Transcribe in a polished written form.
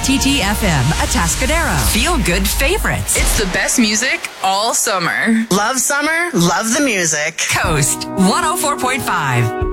KSTT-FM, Atascadero. Feel good favorites. It's the best music all summer. Love summer, love the music. Coast 104.5.